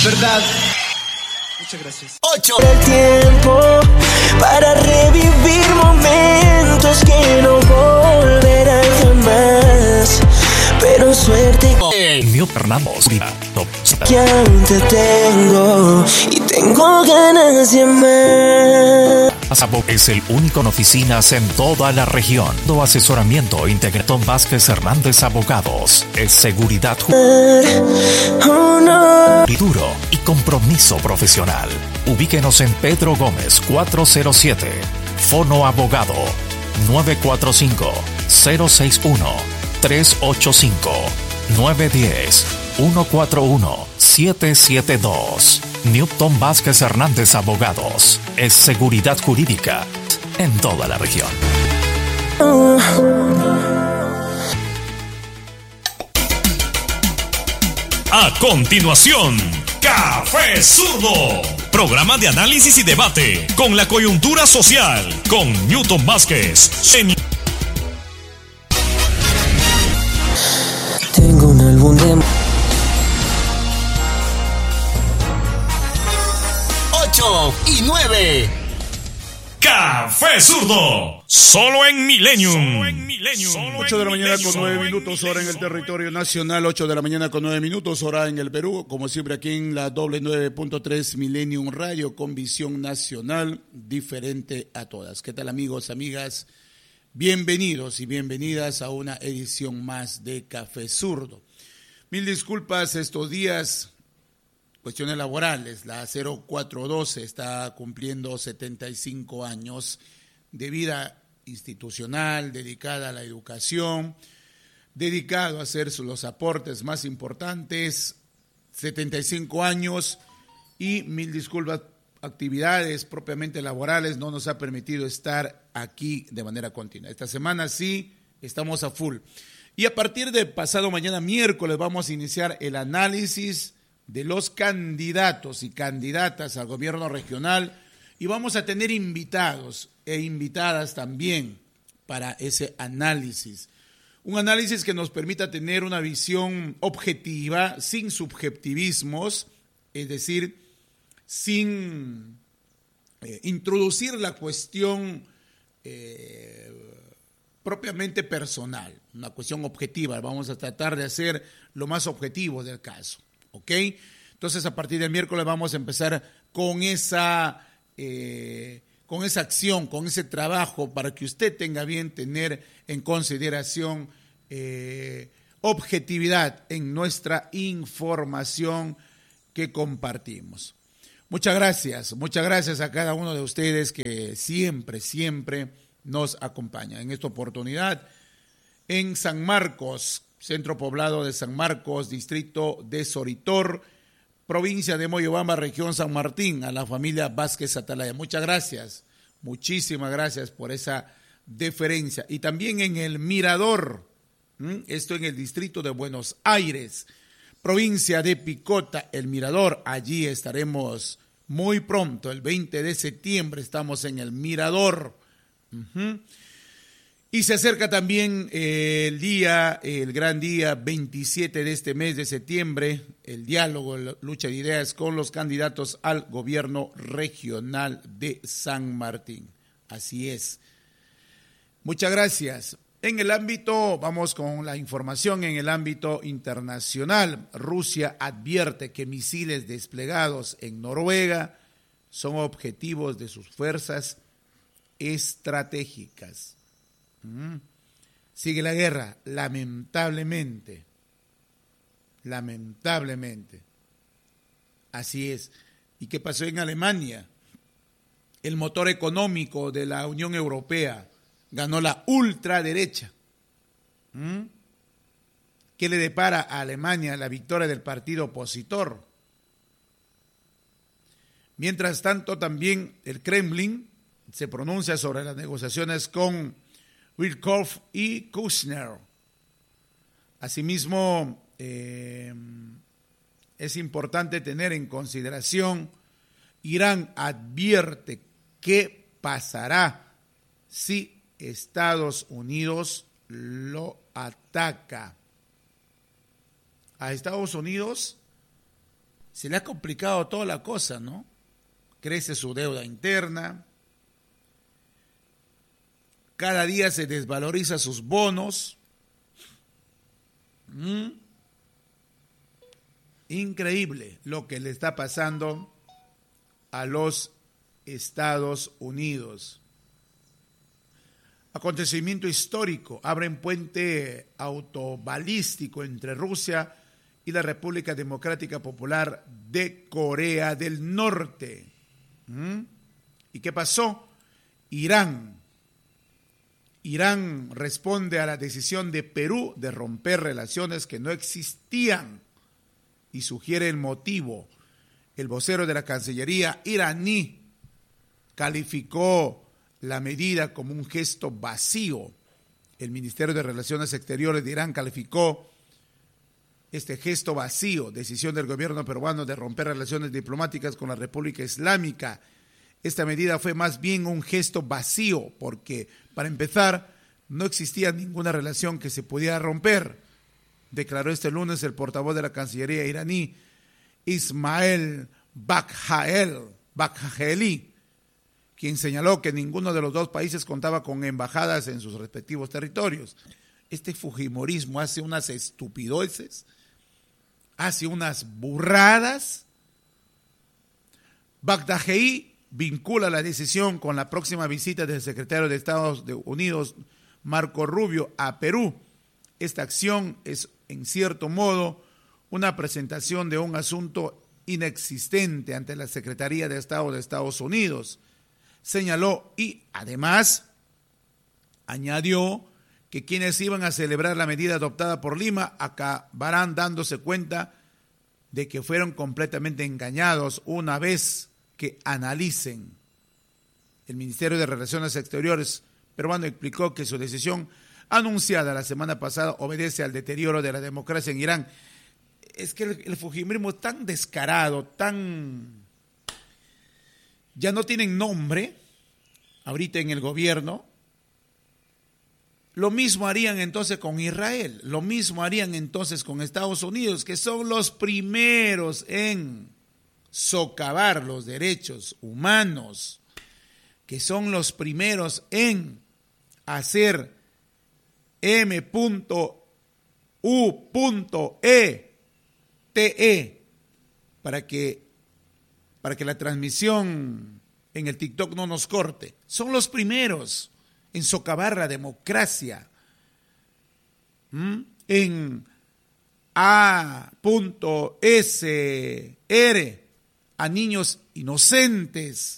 ¿verdad? Muchas gracias. 8. El tiempo para revivir momentos que no volverán jamás. Pero suerte Mío Fernamos que aún te tengo y tengo ganas de amar. Es el único en oficinas en toda la región. Asesoramiento integral. Vázquez Hernández Abogados. Es seguridad duro y compromiso profesional. Ubíquenos en Pedro Gómez 407. Fono Abogado 945-061-385. 910-141-772. Newton Vázquez Hernández Abogados. Es seguridad jurídica en toda la región. A continuación, Café Zurdo, programa de análisis y debate con la coyuntura social, con Newton Vázquez. Tengo un álbum de 8 y 9. Café Zurdo, solo en Millennium. 8 de la mañana con 9 minutos, hora en el territorio nacional, 8 de la mañana con 9 minutos, hora en el Perú, como siempre aquí en la doble 9.3 Millennium Radio, con visión nacional, diferente a todas. ¿Qué tal, amigos, amigas? Bienvenidos y bienvenidas a una edición más de Café Zurdo. Mil disculpas estos días, cuestiones laborales. La 0412 está cumpliendo 75 años de vida institucional, dedicada a la educación, dedicado a hacer los aportes más importantes, 75 años y mil disculpas, actividades propiamente laborales no nos ha permitido estar aquí de manera continua. Esta semana sí estamos a full. Y a partir de pasado mañana miércoles vamos a iniciar el análisis de los candidatos y candidatas al gobierno regional y vamos a tener invitados e invitadas también para ese análisis. Un análisis que nos permita tener una visión objetiva, sin subjetivismos, es decir, sin introducir la cuestión propiamente personal, una cuestión objetiva. Vamos a tratar de hacer lo más objetivo del caso, ¿ok? Entonces, a partir del miércoles vamos a empezar con esa acción, con ese trabajo, para que usted tenga bien tener en consideración objetividad en nuestra información que compartimos. Muchas gracias a cada uno de ustedes que siempre nos acompaña. En esta oportunidad, en San Marcos, centro poblado de San Marcos, distrito de Soritor, provincia de Moyobamba, región San Martín, a la familia Vázquez Atalaya. Muchas gracias, muchísimas gracias por esa deferencia. Y también en el Mirador, esto en el distrito de Buenos Aires, provincia de Picota, el Mirador. Allí estaremos muy pronto, el 20 de septiembre estamos en el Mirador. Y se acerca también el gran día 27 de este mes de septiembre, el diálogo, la lucha de ideas con los candidatos al gobierno regional de San Martín. Así es. Muchas gracias. En el ámbito, vamos con la información en el ámbito internacional. Rusia advierte que misiles desplegados en Noruega son objetivos de sus fuerzas estratégicas. Sigue la guerra, lamentablemente. Así es. ¿Y qué pasó en Alemania? El motor económico de la Unión Europea ganó la ultraderecha. ¿Qué le depara a Alemania la victoria del partido opositor? Mientras tanto, también el Kremlin se pronuncia sobre las negociaciones con Witkoff y Kushner. Asimismo, es importante tener en consideración, Irán advierte qué pasará si Estados Unidos lo ataca. A Estados Unidos se le ha complicado toda la cosa, ¿no? Crece su deuda interna, cada día se desvaloriza sus bonos. Increíble lo que le está pasando a los Estados Unidos. Acontecimiento histórico, abren puente autobalístico entre Rusia y la República Democrática Popular de Corea del Norte. ¿Y qué pasó? Irán responde a la decisión de Perú de romper relaciones que no existían y sugiere el motivo. El vocero de la Cancillería iraní calificó la medida como un gesto vacío. El Ministerio de Relaciones Exteriores de Irán calificó este gesto vacío, decisión del gobierno peruano de romper relaciones diplomáticas con la República Islámica. Esta medida fue más bien un gesto vacío porque, para empezar, no existía ninguna relación que se pudiera romper, declaró este lunes el portavoz de la Cancillería iraní, Ismael Bagheli, quien señaló que ninguno de los dos países contaba con embajadas en sus respectivos territorios. Este fujimorismo hace unas estupideces, hace unas burradas. Bagheli vincula la decisión con la próxima visita del secretario de Estados Unidos, Marco Rubio, a Perú. Esta acción es, en cierto modo, una presentación de un asunto inexistente ante la Secretaría de Estado de Estados Unidos, señaló, y además añadió que quienes iban a celebrar la medida adoptada por Lima acabarán dándose cuenta de que fueron completamente engañados una vez que analicen. El Ministerio de Relaciones Exteriores peruano explicó que su decisión anunciada la semana pasada obedece al deterioro de la democracia en Irán. Es que el fujimorismo es tan descarado, ya no tienen nombre ahorita en el gobierno. Lo mismo harían entonces con Israel, lo mismo harían entonces con Estados Unidos, que son los primeros en socavar los derechos humanos, que son los primeros en hacer M.U.E.T.E. para que la transmisión en el TikTok no nos corte. Son los primeros en socavar la democracia, en A.S.R. a niños inocentes.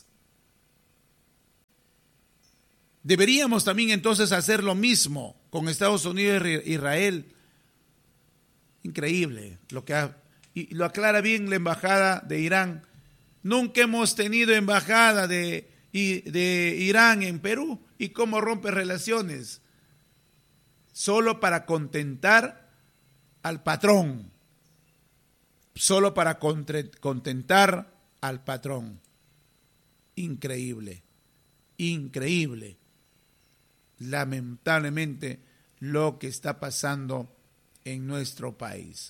Deberíamos también entonces hacer lo mismo con Estados Unidos e Israel. Increíble y lo aclara bien la embajada de Irán. Nunca hemos tenido embajada de Irán en Perú. ¿Y cómo rompe relaciones? Solo para contentar al patrón. Solo para contentar al patrón. Increíble. Increíble. Lamentablemente lo que está pasando en nuestro país.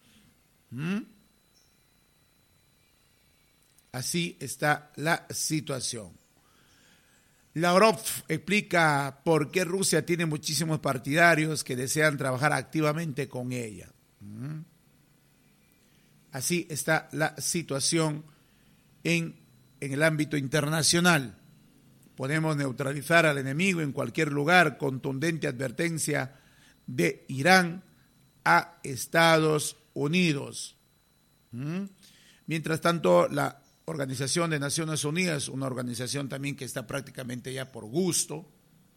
Así está la situación. Lavrov explica por qué Rusia tiene muchísimos partidarios que desean trabajar activamente con ella. Así está la situación en el ámbito internacional. Podemos neutralizar al enemigo en cualquier lugar. Contundente advertencia de Irán a Estados Unidos. Mientras tanto, la Organización de Naciones Unidas, una organización también que está prácticamente ya por gusto,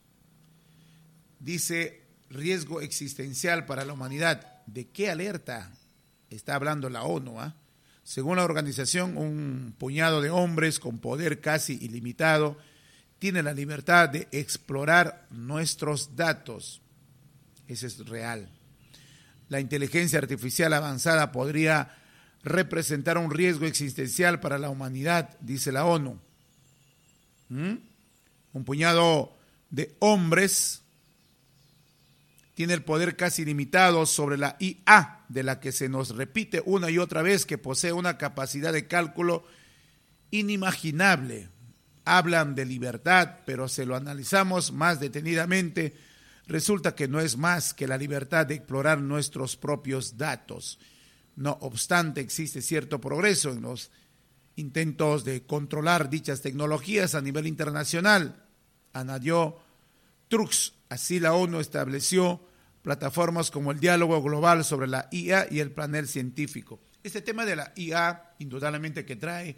dice riesgo existencial para la humanidad. ¿De qué alerta está hablando la ONU? Según la organización, un puñado de hombres con poder casi ilimitado tiene la libertad de explorar nuestros datos. Eso es real. La inteligencia artificial avanzada podría representar un riesgo existencial para la humanidad, dice la ONU. Un puñado de hombres tiene el poder casi ilimitado sobre la IA, de la que se nos repite una y otra vez que posee una capacidad de cálculo inimaginable. Hablan de libertad, pero si lo analizamos más detenidamente, resulta que no es más que la libertad de explorar nuestros propios datos. No obstante, existe cierto progreso en los intentos de controlar dichas tecnologías a nivel internacional. Añadió Trucs. Así la ONU estableció plataformas como el diálogo global sobre la IA y el panel científico. Este tema de la IA, indudablemente que trae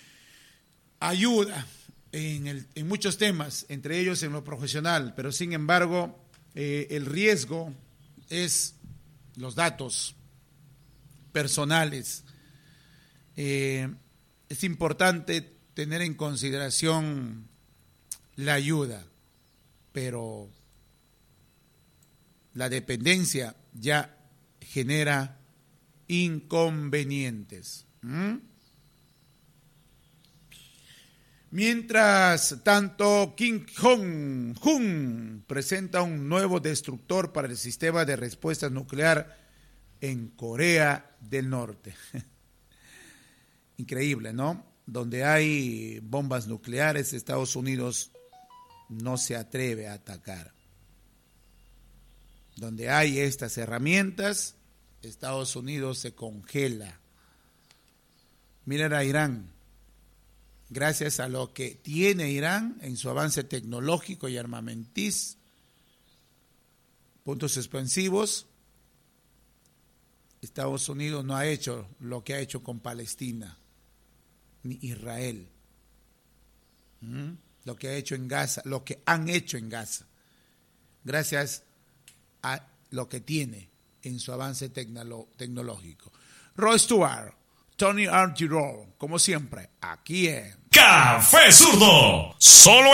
ayuda en muchos temas, entre ellos en lo profesional, pero sin embargo el riesgo es los datos personales. Es importante tener en consideración la ayuda, pero la dependencia ya genera inconvenientes. Mientras tanto, Kim Jong-un presenta un nuevo destructor para el sistema de respuesta nuclear en Corea del Norte. Increíble, ¿no? Donde hay bombas nucleares, Estados Unidos no se atreve a atacar. Donde hay estas herramientas, Estados Unidos se congela. Miren a Irán. Gracias a lo que tiene Irán en su avance tecnológico y armamentis, puntos suspensivos, Estados Unidos no ha hecho lo que ha hecho con Palestina, ni Israel. Lo que ha hecho en Gaza, lo que han hecho en Gaza, gracias a lo que tiene en su avance tecnológico. Rod Stewart, Tony R. Giraud, como siempre, aquí en Café Zurdo, solo